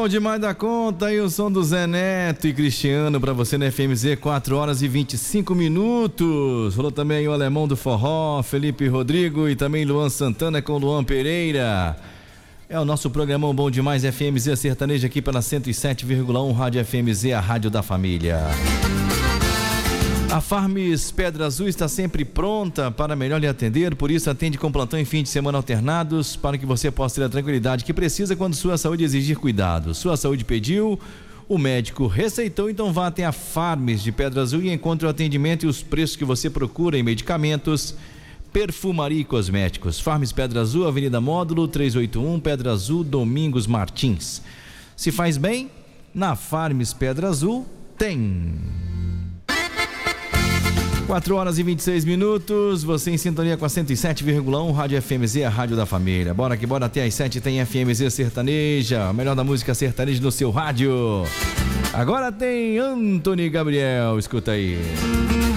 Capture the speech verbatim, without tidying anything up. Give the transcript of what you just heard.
demais da conta, e o som do Zé Neto e Cristiano pra você na F M Z, quatro horas e vinte e cinco minutos. Falou também o Alemão do Forró, Felipe Rodrigo, e também Luan Santana com Luan Pereira. É o nosso programão bom demais, F M Z Sertaneja, aqui pela cento e sete vírgula um Rádio F M Z, a rádio da família. A Farms Pedra Azul está sempre pronta para melhor lhe atender, por isso atende com plantão em fim de semana alternados, para que você possa ter a tranquilidade que precisa quando sua saúde exigir cuidado. Sua saúde pediu, o médico receitou, então vá até a Farms de Pedra Azul e encontre o atendimento e os preços que você procura em medicamentos, perfumaria e cosméticos. Farms Pedra Azul, Avenida Módulo trezentos e oitenta e um, Pedra Azul, Domingos Martins. Se faz bem, na Farms Pedra Azul tem. quatro horas e vinte e seis minutos, você em sintonia com a cento e sete vírgula um Rádio F M Z, a rádio da família. Bora que bora, até às sete tem F M Z Sertaneja, a melhor da música sertaneja no seu rádio. Agora tem Antony Gabriel, escuta aí.